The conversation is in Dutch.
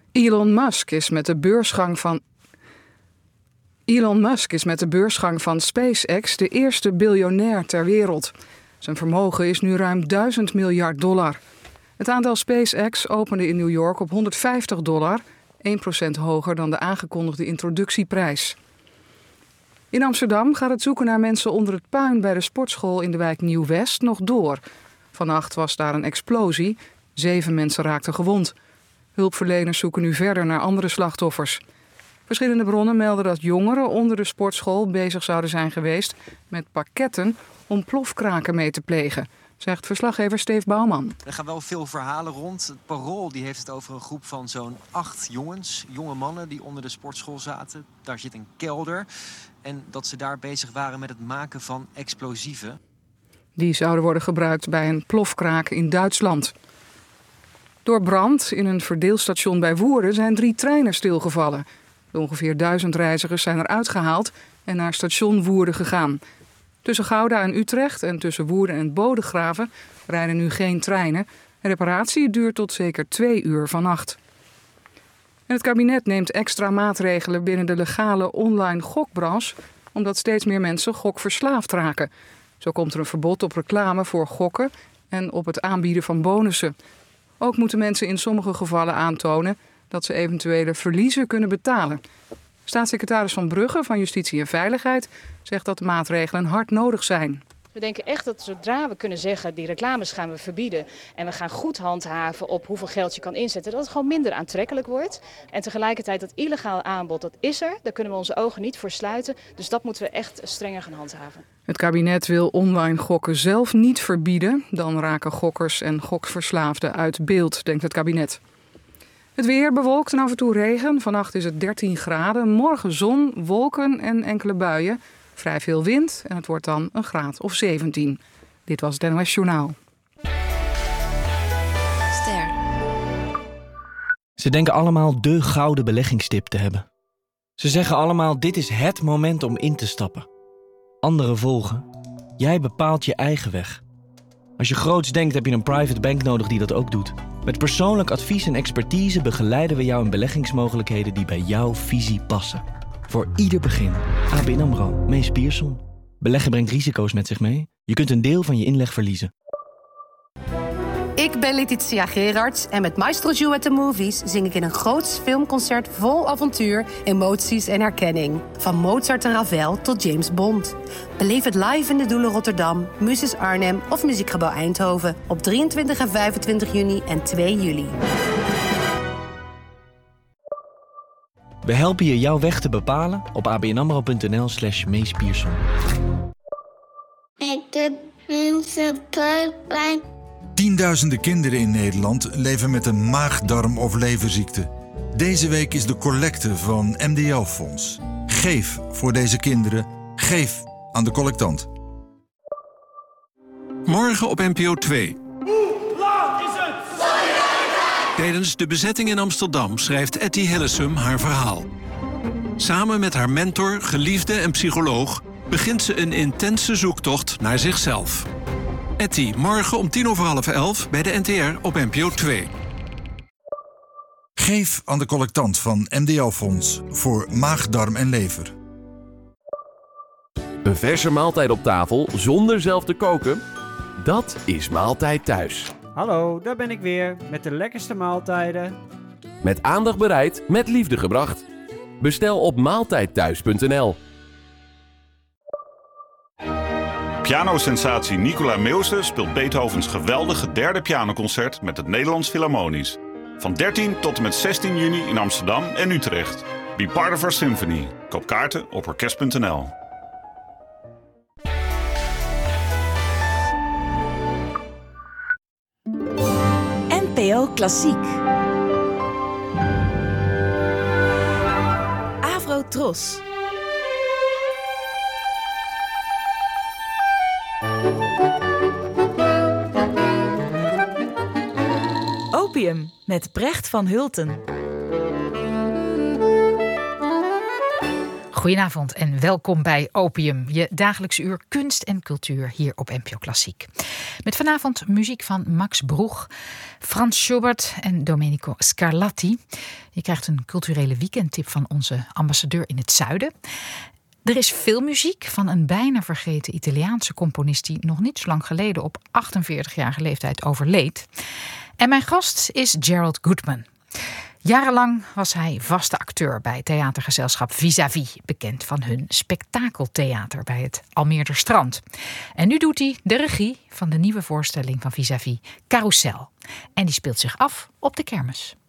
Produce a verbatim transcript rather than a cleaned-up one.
Elon Musk is met de beursgang van Elon Musk is met de beursgang van SpaceX de eerste biljonair ter wereld. Zijn vermogen is nu ruim duizend miljard dollar. Het aandeel SpaceX opende in New York op honderdvijftig dollar, één procent hoger dan de aangekondigde introductieprijs. In Amsterdam gaat het zoeken naar mensen onder het puin bij de sportschool in de wijk Nieuw-West nog door. Vannacht was daar een explosie. Zeven mensen raakten gewond. Hulpverleners zoeken nu verder naar andere slachtoffers. Verschillende bronnen melden dat jongeren onder de sportschool bezig zouden zijn geweest met pakketten om plofkraken mee te plegen, zegt verslaggever Steve Bouwman. Er gaan wel veel verhalen rond. Het Parool die heeft het over een groep van zo'n acht jongens, jonge mannen die onder de sportschool zaten. Daar zit een kelder en dat ze daar bezig waren met het maken van explosieven. Die zouden worden gebruikt bij een plofkraak in Duitsland. Door brand in een verdeelstation bij Woerden zijn drie treinen stilgevallen. De ongeveer duizend reizigers zijn eruit gehaald en naar station Woerden gegaan. Tussen Gouda en Utrecht en tussen Woerden en Bodegraven rijden nu geen treinen. De reparatie duurt tot zeker twee uur vannacht. En het kabinet neemt extra maatregelen binnen de legale online gokbranche, omdat steeds meer mensen gokverslaafd raken. Zo komt er een verbod op reclame voor gokken en op het aanbieden van bonussen. Ook moeten mensen in sommige gevallen aantonen dat ze eventuele verliezen kunnen betalen. Staatssecretaris Van Brugge van Justitie en Veiligheid zegt dat de maatregelen hard nodig zijn. We denken echt dat zodra we kunnen zeggen, die reclames gaan we verbieden en we gaan goed handhaven op hoeveel geld je kan inzetten, dat het gewoon minder aantrekkelijk wordt. En tegelijkertijd dat illegaal aanbod, dat is er, daar kunnen we onze ogen niet voor sluiten. Dus dat moeten we echt strenger gaan handhaven. Het kabinet wil online gokken zelf niet verbieden. Dan raken gokkers en gokverslaafden uit beeld, denkt het kabinet. Het weer bewolkt en af en toe regen. Vannacht is het dertien graden. Morgen zon, wolken en enkele buien. Vrij veel wind en het wordt dan een graad of zeventien. Dit was het N O S Journaal. Ster. Ze denken allemaal de gouden beleggingstip te hebben. Ze zeggen allemaal, dit is het moment om in te stappen. Anderen volgen. Jij bepaalt je eigen weg. Als je groots denkt, heb je een private bank nodig die dat ook doet. Met persoonlijk advies en expertise begeleiden we jou in beleggingsmogelijkheden die bij jouw visie passen. Voor ieder begin. A B N AMRO, Mees Pierson. Beleggen brengt risico's met zich mee. Je kunt een deel van je inleg verliezen. Ik ben Letitia Gerards en met Maestro Joe at the Movies zing ik in een groots filmconcert vol avontuur, emoties en herkenning. Van Mozart en Ravel tot James Bond. Beleef het live in de Doelen Rotterdam, Muses Arnhem of Muziekgebouw Eindhoven op drieëntwintig en vijfentwintig juni en twee juli. We helpen je jouw weg te bepalen op abnamro.nl slash Mees Pierson. Ik doe mensen pijn. Tienduizenden kinderen in Nederland leven met een maag-darm- of leverziekte. Deze week is de collecte van M D L-fonds. Geef voor deze kinderen. Geef aan de collectant. Morgen op N P O twee. Hoe laat is het? Tijdens de bezetting in Amsterdam schrijft Etty Hillesum haar verhaal. Samen met haar mentor, geliefde en psycholoog begint ze een intense zoektocht naar zichzelf. Etty, morgen om tien over half elf bij de N T R op N P O twee. Geef aan de collectant van M D L-fonds voor maag, darm en lever. Een verse maaltijd op tafel zonder zelf te koken? Dat is Maaltijd Thuis. Hallo, daar ben ik weer met de lekkerste maaltijden. Met aandacht bereid, met liefde gebracht. Bestel op maaltijdthuis punt n l. Pianosensatie Nicola Meeuwse speelt Beethovens geweldige derde pianoconcert met het Nederlands Philharmonisch. Van dertien tot en met zestien juni in Amsterdam en Utrecht. Be part of our symphony. Koop kaarten op orkest punt n l. N P O Klassiek. Avro Tros. Opium met Brecht van Hulten. Goedenavond en welkom bij Opium, je dagelijkse uur kunst en cultuur hier op N P O Klassiek. Met vanavond muziek van Max Bruch, Franz Schubert en Domenico Scarlatti. Je krijgt een culturele weekendtip van onze ambassadeur in het zuiden. Er is veel muziek van een bijna vergeten Italiaanse componist die nog niet zo lang geleden op achtenveertigjarige leeftijd overleed. En mijn gast is Gerald Goodman. Jarenlang was hij vaste acteur bij theatergezelschap Vis-à-vis, bekend van hun spektakeltheater bij het Almeerder Strand. En nu doet hij de regie van de nieuwe voorstelling van Vis-à-vis, Carousel. En die speelt zich af op de kermis.